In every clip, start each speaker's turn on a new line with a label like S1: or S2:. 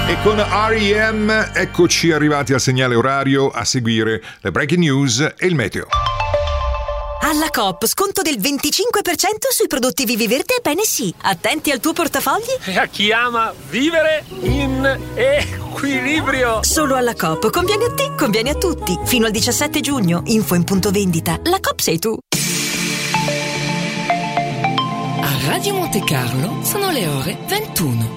S1: E con R.E.M. eccoci arrivati al segnale orario, a seguire le breaking news e il meteo.
S2: Alla Coop, sconto del 25% sui prodotti Viviverde e PNC. Attenti al tuo portafogli.
S3: E a chi ama vivere in equilibrio.
S2: Solo alla Coop, conviene a te, conviene a tutti. Fino al 17 giugno, info in punto vendita. La Coop sei tu.
S4: A Radio Monte Carlo sono le ore 21.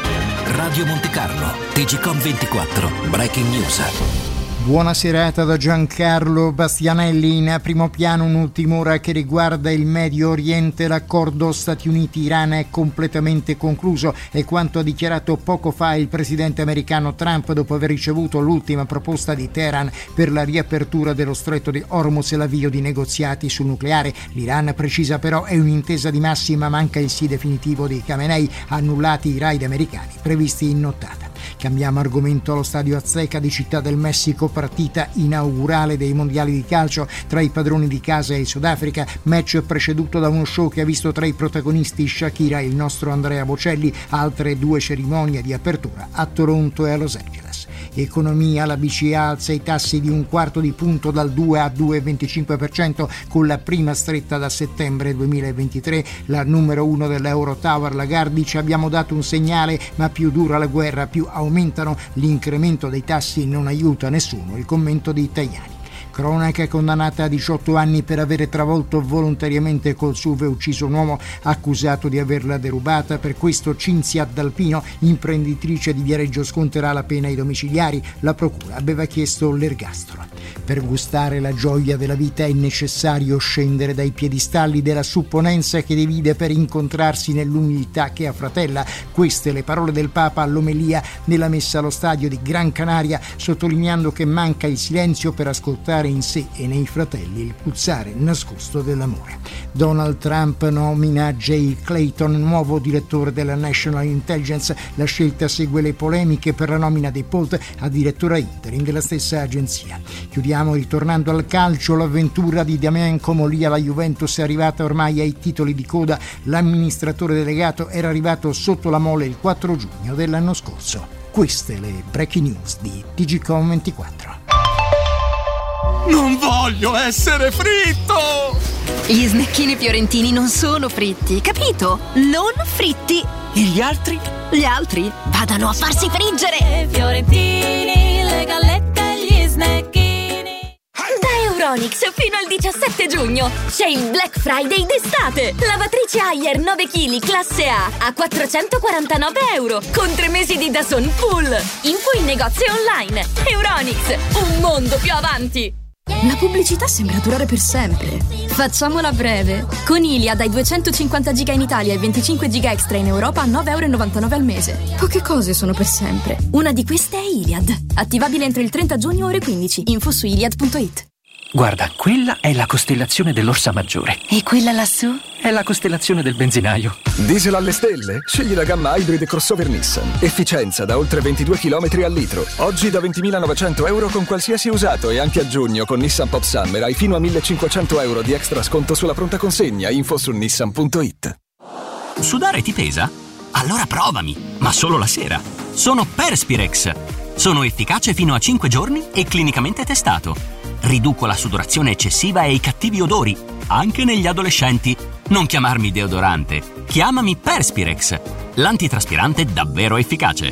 S5: Radio Monte Carlo, TGcom 24, Breaking News.
S6: Buona serata da Giancarlo Bastianelli. In primo piano un'ultima ora che riguarda il Medio Oriente. L'accordo Stati Uniti-Iran è completamente concluso, è quanto ha dichiarato poco fa il presidente americano Trump dopo aver ricevuto l'ultima proposta di Teheran per la riapertura dello stretto di Hormuz e l'avvio di negoziati sul nucleare. L'Iran, precisa però, è un'intesa di massima, manca il sì definitivo di Khamenei, annullati i raid americani previsti in nottata. Cambiamo argomento. Allo stadio Azteca di Città del Messico, partita inaugurale dei mondiali di calcio tra i padroni di casa e il Sudafrica, match preceduto da uno show che ha visto tra i protagonisti Shakira e il nostro Andrea Bocelli, altre due cerimonie di apertura a Toronto e a Los Angeles. Economia, la BCE alza i tassi di 1/4 punto dal 2 a 2,25% con la prima stretta da settembre 2023. La numero 1 dell'Eurotower Lagarde dice: abbiamo dato un segnale, ma più dura la guerra, più aumentano, l'incremento dei tassi non aiuta nessuno. Il commento di Tajani. Cronaca: condannata a 18 anni per avere travolto volontariamente col SUV e ucciso un uomo accusato di averla derubata. Per questo Cinzia D'Alpino, imprenditrice di Viareggio, sconterà la pena ai domiciliari. La procura aveva chiesto l'ergastolo. Per gustare la gioia della vita è necessario scendere dai piedistalli della supponenza che divide per incontrarsi nell'umiltà che affratella. Queste le parole del Papa all'omelia nella messa allo stadio di Gran Canaria, sottolineando che manca il silenzio per ascoltare in sé e nei fratelli il pulsare nascosto dell'amore. Donald Trump nomina Jay Clayton nuovo direttore della National Intelligence. La scelta segue le polemiche per la nomina di Polt a direttore interim della stessa agenzia. Chiudiamo ritornando al calcio. L'avventura di Damian Comolli alla Juventus è arrivata ormai ai titoli di coda. L'amministratore delegato era arrivato sotto la mole il 4 giugno dell'anno scorso. Queste le breaking news di TGcom 24.
S7: Non voglio essere fritto!
S8: Gli snecchini fiorentini non sono fritti, capito? Non fritti!
S7: E gli altri?
S8: Gli altri vadano a farsi friggere!
S9: Fiorentini, le gallette e gli snecchini.
S8: Da Euronics fino al 17 giugno c'è il Black Friday d'estate! Lavatrice Haier 9 kg classe A a €449 con 3 mesi di DAZN full! Info in negozio online. Euronics, un mondo più avanti!
S10: La pubblicità sembra durare per sempre. Facciamola breve. Con Iliad hai 250 giga in Italia e 25 giga extra in Europa a €9,99 al mese. Poche cose sono per sempre. Una di queste è Iliad. Attivabile entro il 30 giugno ore 15. Info su iliad.it.
S11: Guarda, quella è la costellazione dell'Orsa Maggiore.
S8: E quella lassù?
S11: È la costellazione del benzinaio.
S12: Diesel alle stelle? Scegli la gamma hybrid crossover Nissan. Efficienza da oltre 22 km al litro. Oggi da €20.900 con qualsiasi usato, e anche a giugno con Nissan Pop Summer hai fino a €1.500 di extra sconto sulla pronta consegna. Info su nissan.it.
S13: Sudare ti pesa? Allora provami, ma solo la sera. Sono Perspirex. Sono efficace fino a 5 giorni e clinicamente testato. Riduco la sudorazione eccessiva e i cattivi odori, anche negli adolescenti. Non chiamarmi deodorante, chiamami Perspirex, l'antitraspirante davvero efficace.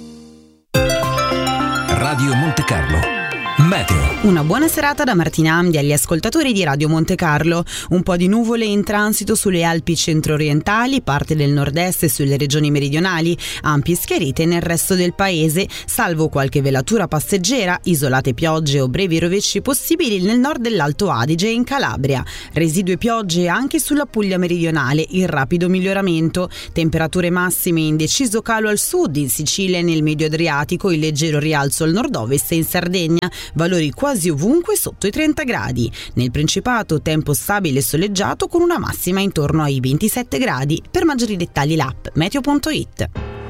S5: Radio Monte Carlo. Meteo.
S14: Una buona serata da Martina Amdi agli ascoltatori di Radio Monte Carlo. Un po' di nuvole in transito sulle Alpi centro-orientali, parte del nord-est e sulle regioni meridionali, ampie schiarite nel resto del paese, salvo qualche velatura passeggera, isolate piogge o brevi rovesci possibili nel nord dell'Alto Adige e in Calabria. Residue piogge anche sulla Puglia meridionale, in rapido miglioramento. Temperature massime in deciso calo al sud, in Sicilia e nel medio Adriatico, in leggero rialzo al nord-ovest e in Sardegna, valori quasi ovunque sotto i 30 gradi. Nel Principato tempo stabile e soleggiato con una massima intorno ai 27 gradi. Per maggiori dettagli l'app meteo.it.